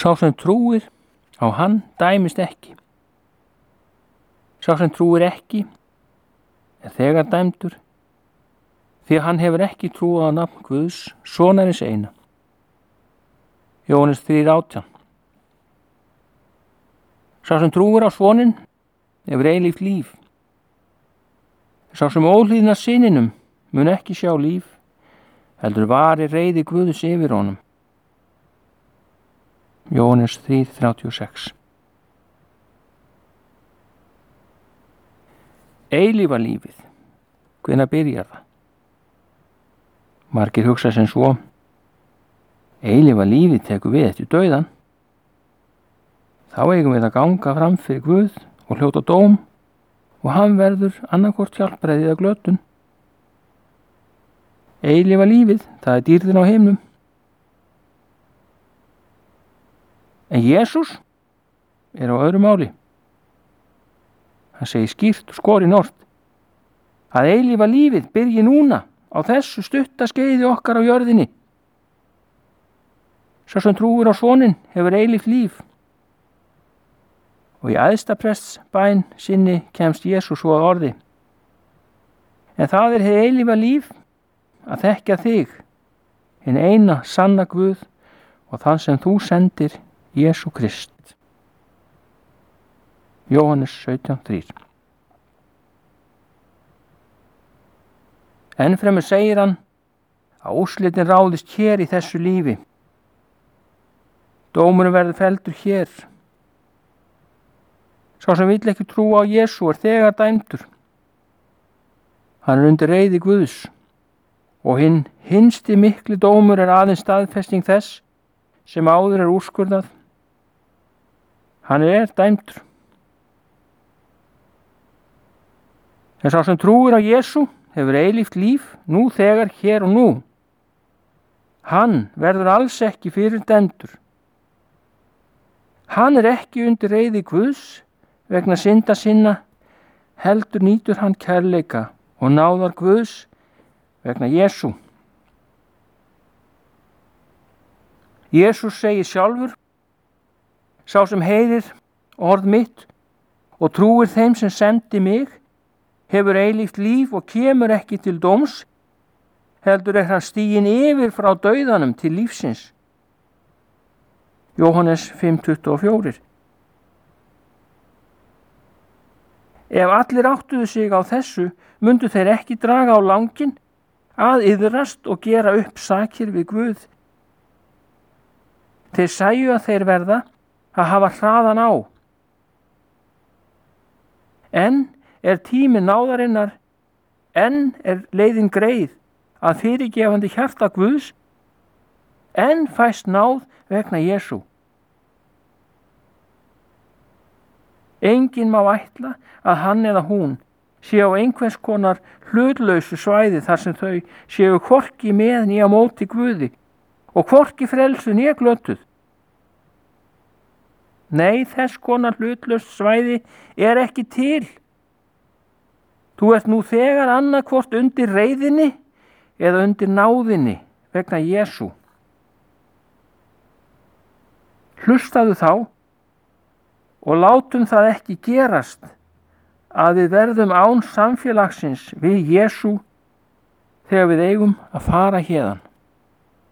Sá sem trúir á hann dæmist ekki. Sá sem trúir ekki er þegar dæmdur, því að hann hefur ekki trúað á nafn Guðs, sonarins eina. Jóhannes 3:18. Sá sem trúir á soninn hefur eilíft líf. Sá sem óhlýðnar syninum mun ekki sjá líf, heldur vari reiði Guðs yfir honum. Jóhannes 3:36. Eilífa lífið, hvenær byrjar það? Margir hugsa sem svo: eilífa lífið tekur við eftir dauðan. Þá eigum við að ganga fram fyrir Guð og hljóta dóm og hann verður annarkvort hjálpræðið að glötun. Eilífa lífið, það er dýrðin á himnum. En Jesús er á öðru máli. Hann segir skýrt og skorinort að eilífa lífið byrji núna á þessu stutta skeiði okkar á jörðinni. Sá sem trúir á soninn hefur eilíft líf. Og í æðsta prestsbæn sinni kemst Jesús svo að orði: en það er hið eilífa líf, að þekkja þig, hinn eina sanna Guð og þann sem þú sendir, Jesú Krist. Jóhannes 17:3. Ennfremur segir hann að úrslitin ráðist hér í þessu lífi. Dómurinn verður felldur hér. Sá sem vill ekki trúa á Jesú er þegar dæmdur. Hann er undir reiði Guðs og hinn hinsti mikli dómur er aðeins staðfesting þess sem áður er úrskurðað. Hann er dæmdur. En sá sem trúir á Jesú hefur eilíft líf nú þegar hér og nú. Hann verður alls ekki fyrir dæmdur. Hann er ekki undir reiði Guðs vegna synda sinna, heldur nýtur hann kærleika og náðar Guðs vegna Jesú. Jesús segir sjálfur: sá sem heyrir orð mitt og trúir þeim sem sendi mig hefur eilíft líf og kemur ekki til dóms, heldur er hann stiginn yfir frá dauðanum til lífsins. Jóhannes 5:24. Ef allir áttuðu sig á þessu, mundu þeir ekki draga á langinn að iðrast og gera upp sakir við Guð. Þeir sæju að þeir verða að hafa hraðan á. En er tími náðarinnar, enn er leiðin greið að fyrirgefandi hjarta Guðs, enn fæst náð vegna Jesú. Enginn má ætla að hann eða hún sé á einhvers konar hlutlausu svæði þar sem þau séu hvorki með né á móti Guði og hvorki frelsu né glötuð. Nei, þess konar hlutlaust svæði er ekki til. Þú ert nú þegar annarkvort undir reiðinni eða undir náðinni vegna Jesú. Hlustaðu þá og látum það ekki gerast að við verðum án samfélagsins við Jesú þegar við eigum að fara héðan.